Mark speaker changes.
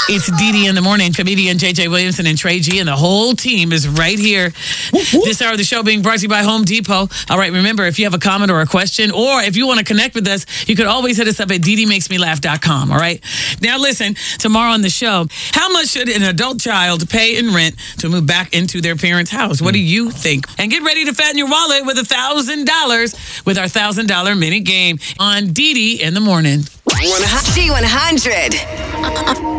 Speaker 1: It's Dee in the morning. Comedian JJ Williamson and Trey G and the whole team is right here. This hour of the show being brought to you by Home Depot. All right, remember, if you have a comment or a question, or if you want to connect with us, you could always hit us up at DeeDeeMakesMeLaugh.com. All right. Now, listen, tomorrow on the show, how much should an adult child pay in rent to move back into their parents' house? What do you think? And get ready to fatten your wallet with $1,000 with our $1,000 minute game on Dee in the morning.
Speaker 2: G100.